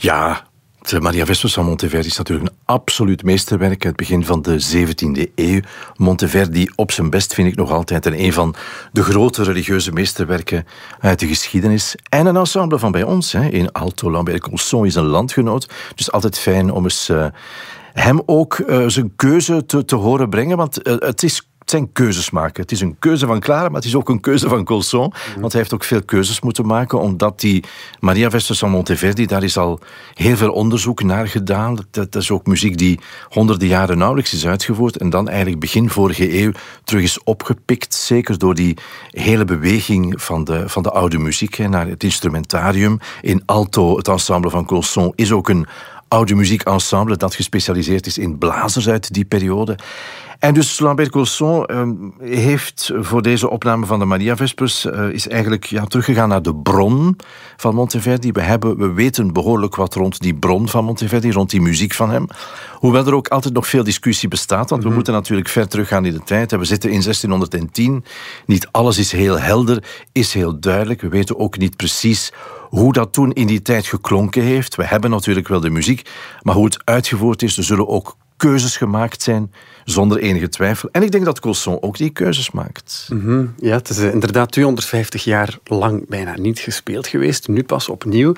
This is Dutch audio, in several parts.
Ja, de Maria Vespers van Monteverdi is natuurlijk een absoluut meesterwerk uit het begin van de 17e eeuw. Monteverdi op zijn best vind ik nog altijd een van de grote religieuze meesterwerken uit de geschiedenis. En een ensemble van bij ons, in alto. Lambert-Colson is een landgenoot, dus altijd fijn om eens hem ook zijn keuze te horen brengen, want het zijn keuzes maken. Het is een keuze van Clara, maar het is ook een keuze van Colson. Want hij heeft ook veel keuzes moeten maken, omdat die Maria Vespers van Monteverdi, daar is al heel veel onderzoek naar gedaan. Dat is ook muziek die honderden jaren nauwelijks is uitgevoerd en dan eigenlijk begin vorige eeuw terug is opgepikt. Zeker door die hele beweging van de oude muziek naar het instrumentarium. In alto, het ensemble van Colson, is ook een oude muziekensemble dat gespecialiseerd is in blazers uit die periode. En dus Lambert-Colson heeft voor deze opname van de Maria Vespers is eigenlijk teruggegaan naar de bron van Monteverdi. We weten behoorlijk wat rond die bron van Monteverdi, rond die muziek van hem. Hoewel er ook altijd nog veel discussie bestaat, want we moeten natuurlijk ver teruggaan in de tijd. We zitten in 1610. Niet alles is heel helder, is heel duidelijk. We weten ook niet precies hoe dat toen in die tijd geklonken heeft. We hebben natuurlijk wel de muziek, maar hoe het uitgevoerd is, er zullen ook keuzes gemaakt zijn, zonder enige twijfel. En ik denk dat Colson ook die keuzes maakt. Ja, het is inderdaad 250 jaar lang bijna niet gespeeld geweest, nu pas opnieuw.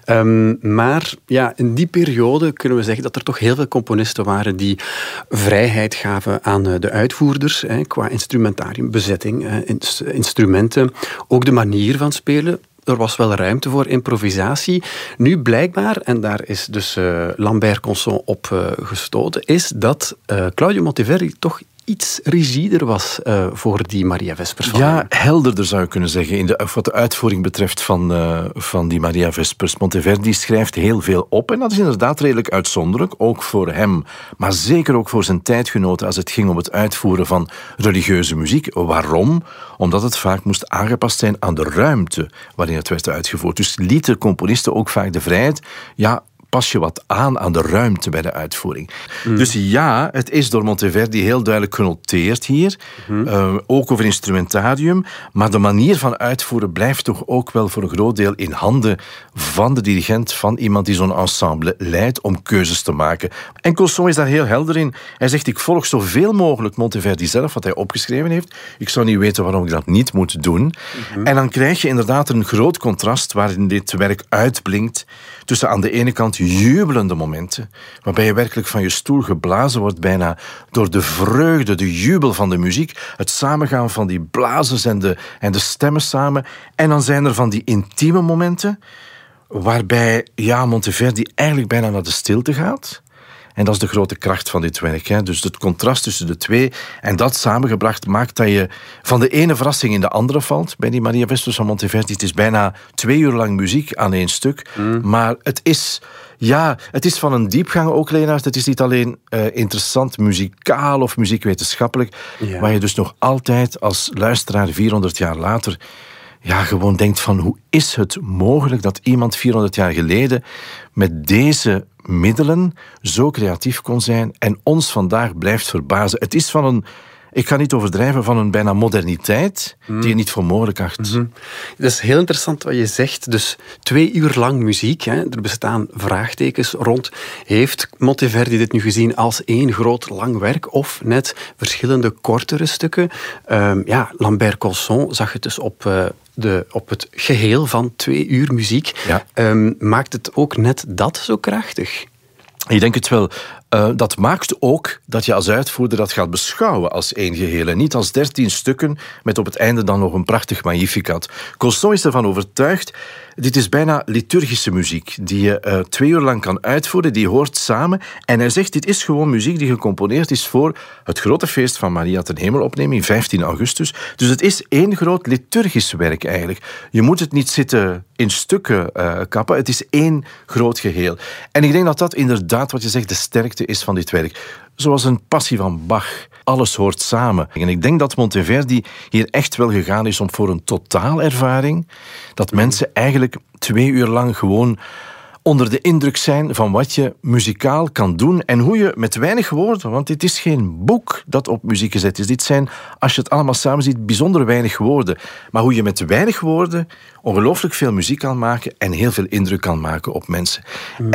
Maar ja, in die periode kunnen we zeggen dat er toch heel veel componisten waren die vrijheid gaven aan de uitvoerders, qua instrumentarium, bezetting, instrumenten, ook de manier van spelen. Er was wel ruimte voor improvisatie. Nu blijkbaar, en daar is dus Lambert-Colson op gestoten, is dat Claudio Monteverdi toch iets rigider was voor die Maria Vespers. Ja, helderder zou je kunnen zeggen, wat de uitvoering betreft van die Maria Vespers. Monteverdi schrijft heel veel op en dat is inderdaad redelijk uitzonderlijk, ook voor hem, maar zeker ook voor zijn tijdgenoten als het ging om het uitvoeren van religieuze muziek. Waarom? Omdat het vaak moest aangepast zijn aan de ruimte waarin het werd uitgevoerd. Dus lieten componisten ook vaak de vrijheid, pas je wat aan de ruimte bij de uitvoering. Dus ja, het is door Monteverdi heel duidelijk genoteerd hier. Ook over instrumentarium. Maar de manier van uitvoeren blijft toch ook wel voor een groot deel in handen van de dirigent, van iemand die zo'n ensemble leidt om keuzes te maken. En Colson is daar heel helder in. Hij zegt, ik volg zoveel mogelijk Monteverdi zelf, wat hij opgeschreven heeft. Ik zou niet weten waarom ik dat niet moet doen. En dan krijg je inderdaad een groot contrast waarin dit werk uitblinkt tussen aan de ene kant jubelende momenten, waarbij je werkelijk van je stoel geblazen wordt bijna door de vreugde, de jubel van de muziek, het samengaan van die blazers en de stemmen samen. En dan zijn er van die intieme momenten, waarbij Monteverdi eigenlijk bijna naar de stilte gaat. En dat is de grote kracht van dit werk. Dus het contrast tussen de twee en dat samengebracht maakt dat je van de ene verrassing in de andere valt. Bij die Maria Vespers van Monteverdi, het is bijna 2 uur lang muziek aan één stuk. Maar het is van een diepgang ook, Leonard. Het is niet alleen interessant muzikaal of muziekwetenschappelijk, waar je dus nog altijd als luisteraar 400 jaar later gewoon denkt van, hoe is het mogelijk dat iemand 400 jaar geleden met deze middelen zo creatief kon zijn en ons vandaag blijft verbazen. Het is van een, ik ga niet overdrijven, van een bijna moderniteit die je niet voor mogelijk acht. Dat is heel interessant wat je zegt. Dus 2 uur lang muziek, er bestaan vraagtekens rond. Heeft Monteverdi dit nu gezien als één groot lang werk of net verschillende kortere stukken? Lambert-Colson zag het dus op het geheel van 2 uur muziek. Maakt het ook net dat zo krachtig? Ik denk het wel. Dat maakt ook dat je als uitvoerder dat gaat beschouwen als één geheel en niet als 13 stukken met op het einde dan nog een prachtig magnificat. Colson is ervan overtuigd, dit is bijna liturgische muziek die je 2 uur lang kan uitvoeren, die hoort samen. En hij zegt, dit is gewoon muziek die gecomponeerd is voor het grote feest van Maria ten Hemelopneming, 15 augustus. Dus het is één groot liturgisch werk eigenlijk. Je moet het niet zitten in stukken kappen, het is één groot geheel. En ik denk dat dat inderdaad, wat je zegt, de sterkte is van dit werk. Zoals een passie van Bach. Alles hoort samen. En ik denk dat Monteverdi hier echt wel gegaan is om voor een totaalervaring, dat mensen eigenlijk 2 uur lang gewoon onder de indruk zijn van wat je muzikaal kan doen en hoe je met weinig woorden, want dit is geen boek dat op muziek gezet is. Dit zijn, als je het allemaal samen ziet, bijzonder weinig woorden. Maar hoe je met weinig woorden ongelooflijk veel muziek kan maken en heel veel indruk kan maken op mensen.